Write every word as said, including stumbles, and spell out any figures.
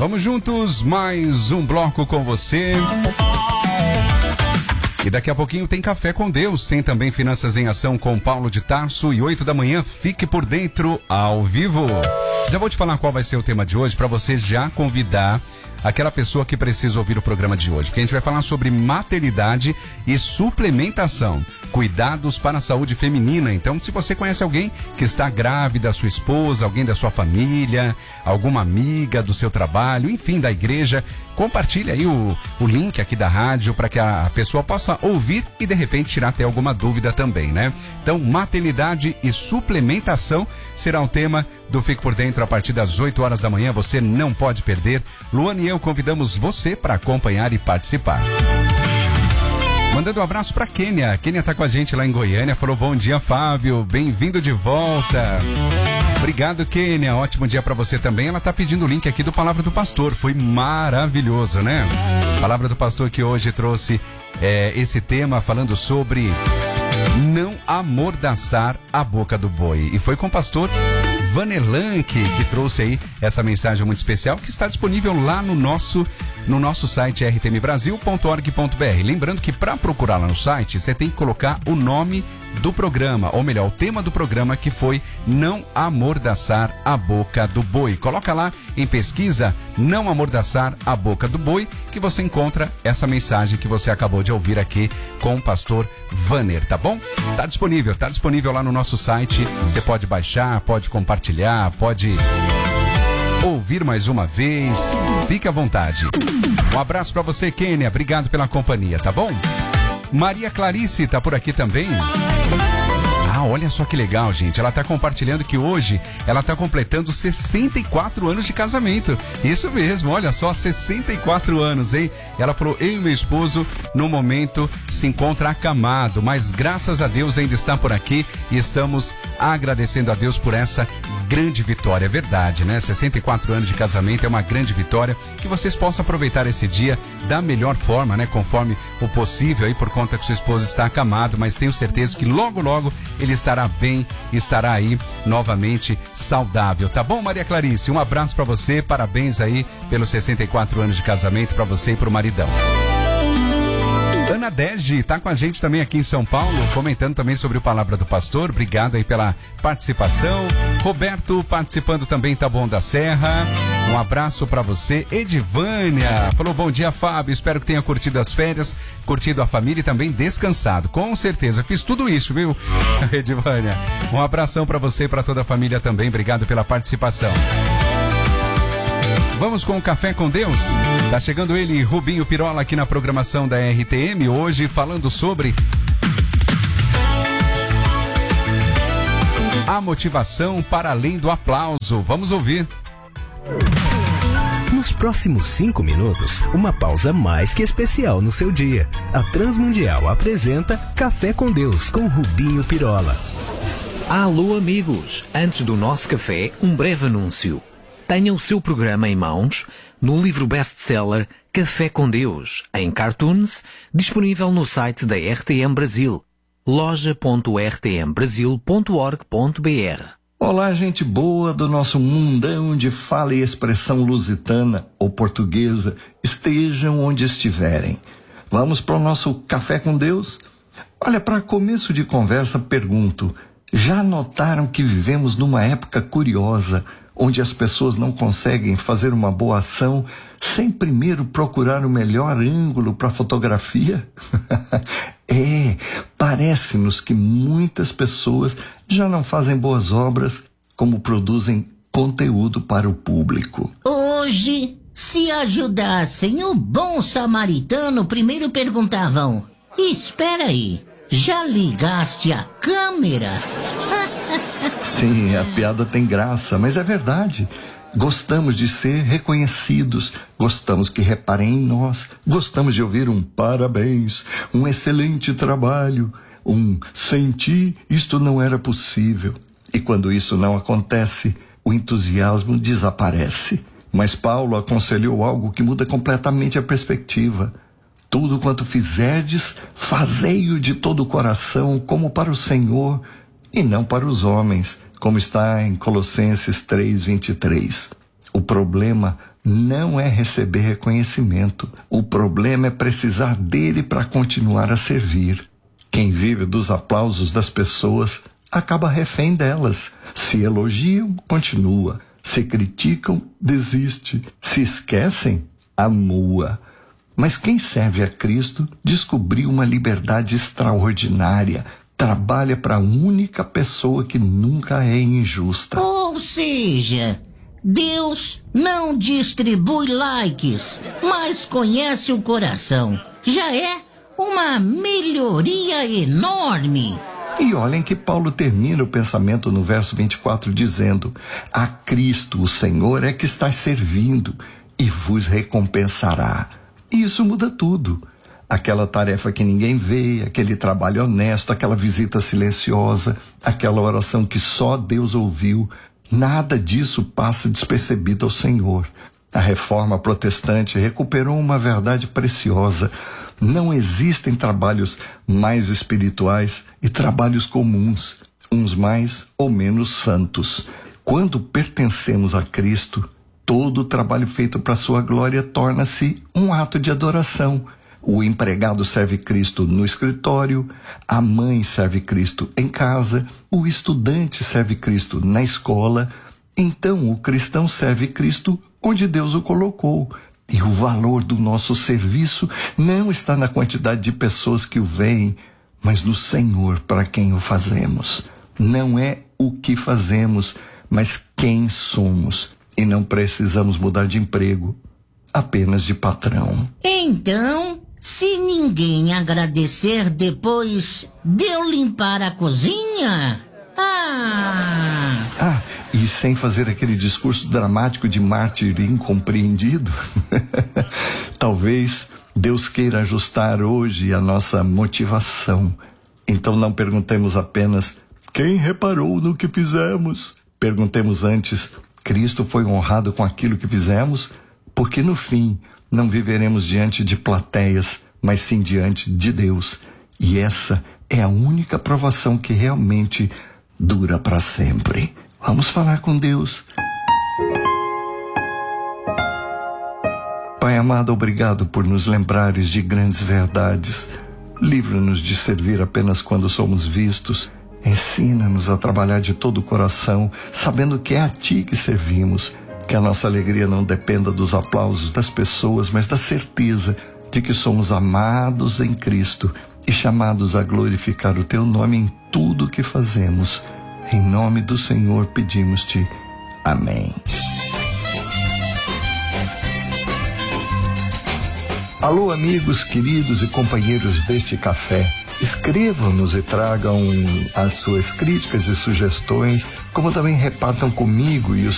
Vamos juntos, mais um bloco com você. E daqui a pouquinho tem Café com Deus, tem também Finanças em Ação com Paulo de Tarso e oito da manhã, fique por dentro ao vivo. Já vou te falar qual vai ser o tema de hoje para você já convidar aquela pessoa que precisa ouvir o programa de hoje, porque a gente vai falar sobre maternidade e suplementação, cuidados para a saúde feminina. Então, se você conhece alguém que está grávida, sua esposa, alguém da sua família, alguma amiga do seu trabalho, enfim, da igreja, compartilha aí o, o link aqui da rádio para que a pessoa possa ouvir e de repente tirar até alguma dúvida também, né? Então, maternidade e suplementação será o tema do Fique por Dentro a partir das oito horas da manhã. Você não pode perder. Luana e eu convidamos você para acompanhar e participar. Mandando um abraço para Kênia. Kênia tá com a gente lá em Goiânia. Falou: bom dia, Fábio. Bem-vindo de volta. Obrigado, Kênia. Ótimo dia para você também. Ela tá pedindo o link aqui do Palavra do Pastor. Foi maravilhoso, né? Palavra do Pastor que hoje trouxe é, esse tema falando sobre não amordaçar a boca do boi. E foi com o pastor Vanerlan que, que trouxe aí essa mensagem muito especial que está disponível lá no nosso, no nosso site r t m brasil ponto org ponto b r. Lembrando que para procurar lá no site você tem que colocar o nome do programa, ou melhor, o tema do programa, que foi não amordaçar a boca do boi. Coloca lá em pesquisa não amordaçar a boca do boi que você encontra essa mensagem que você acabou de ouvir aqui com o pastor Vaner, tá bom? Tá disponível, tá disponível lá no nosso site. Você pode baixar, pode compartilhar, pode ouvir mais uma vez. Fique à vontade. Um abraço pra você, Kênia. Obrigado pela companhia, tá bom? Maria Clarice tá por aqui também. Ah, olha só que legal, gente. Ela tá compartilhando que hoje ela tá completando sessenta e quatro anos de casamento. Isso mesmo, olha só, sessenta e quatro anos, hein? Ela falou: eu e meu esposo, no momento, se encontra acamado, mas graças a Deus ainda está por aqui e estamos agradecendo a Deus por essa grande vitória. É verdade, né? sessenta e quatro anos de casamento é uma grande vitória. Que vocês possam aproveitar esse dia da melhor forma, né? Conforme o possível aí, por conta que sua esposa está acamado, mas tenho certeza que logo, logo ele estará bem, estará aí novamente saudável, tá bom, Maria Clarice? Um abraço pra você, parabéns aí pelos sessenta e quatro anos de casamento pra você e pro maridão. Ana Dege tá com a gente também aqui em São Paulo, comentando também sobre o Palavra do Pastor. Obrigado aí pela participação. Roberto participando também, tá bom da Serra. Um abraço pra você. Edivânia falou: bom dia, Fábio, espero que tenha curtido as férias, curtido a família e também descansado. Com certeza, fiz tudo isso, viu, Edivânia? Um abração pra você e pra toda a família também. Obrigado pela participação. Vamos com o Café com Deus? Tá chegando ele, Rubinho Pirola, aqui na programação da R T M, hoje falando sobre a motivação para além do aplauso. Vamos ouvir. Nos próximos cinco minutos, uma pausa mais que especial no seu dia. A Transmundial apresenta Café com Deus com Rubinho Pirola. Alô, amigos! Antes do nosso café, um breve anúncio. Tenha o seu programa em mãos no livro best-seller Café com Deus, em cartoons, disponível no site da R T M Brasil, loja ponto r t m brasil ponto org ponto b r. Olá, gente boa do nosso mundão de fala e expressão lusitana ou portuguesa, estejam onde estiverem. Vamos para o nosso Café com Deus? Olha, para começo de conversa, pergunto: já notaram que vivemos numa época curiosa, onde as pessoas não conseguem fazer uma boa ação sem primeiro procurar o melhor ângulo para a fotografia? É, parece-nos que muitas pessoas já não fazem boas obras como produzem conteúdo para o público. Hoje, se ajudassem o bom samaritano, primeiro perguntavam: espera aí, já ligaste a câmera? Sim, a piada tem graça, mas é verdade. Gostamos de ser reconhecidos, gostamos que reparem em nós, gostamos de ouvir um parabéns, um excelente trabalho, um sem ti isto não era possível. E quando isso não acontece, o entusiasmo desaparece. Mas Paulo aconselhou algo que muda completamente a perspectiva. Tudo quanto fizerdes, fazei-o de todo o coração, como para o Senhor, e não para os homens, como está em Colossenses três, vinte e três. O problema não é receber reconhecimento. O problema é precisar dele para continuar a servir. Quem vive dos aplausos das pessoas acaba refém delas. Se elogiam, continua. Se criticam, desiste. Se esquecem, amua. Mas quem serve a Cristo descobriu uma liberdade extraordinária. Trabalha para a única pessoa que nunca é injusta. Ou seja, Deus não distribui likes, mas conhece o coração. Já é uma melhoria enorme. E olhem que Paulo termina o pensamento no verso vinte e quatro dizendo: a Cristo, o Senhor, é que está servindo e vos recompensará. E isso muda tudo. Aquela tarefa que ninguém vê, aquele trabalho honesto, aquela visita silenciosa, aquela oração que só Deus ouviu, nada disso passa despercebido ao Senhor. A reforma protestante recuperou uma verdade preciosa. Não existem trabalhos mais espirituais e trabalhos comuns, uns mais ou menos santos. Quando pertencemos a Cristo, todo o trabalho feito para sua glória torna-se um ato de adoração. O empregado serve Cristo no escritório, a mãe serve Cristo em casa, o estudante serve Cristo na escola. Então o cristão serve Cristo onde Deus o colocou. E o valor do nosso serviço não está na quantidade de pessoas que o veem, mas no Senhor para quem o fazemos. Não é o que fazemos, mas quem somos. E não precisamos mudar de emprego, apenas de patrão. Então, se ninguém agradecer depois de eu limpar a cozinha... Ah! Ah, e sem fazer aquele discurso dramático de mártir incompreendido, talvez Deus queira ajustar hoje a nossa motivação. Então não perguntemos apenas: quem reparou no que fizemos? Perguntemos antes: Cristo foi honrado com aquilo que fizemos? Porque no fim não viveremos diante de plateias, mas sim diante de Deus. E essa é a única provação que realmente dura para sempre. Vamos falar com Deus. Pai amado, obrigado por nos lembrares de grandes verdades. Livra-nos de servir apenas quando somos vistos. Ensina-nos a trabalhar de todo o coração, sabendo que é a Ti que servimos. Que a nossa alegria não dependa dos aplausos das pessoas, mas da certeza de que somos amados em Cristo e chamados a glorificar o Teu nome em tudo o que fazemos. Em nome do Senhor pedimos-te. Amém. Alô, amigos, queridos e companheiros deste café. Escrevam-nos e tragam as suas críticas e sugestões, como também repartam comigo e os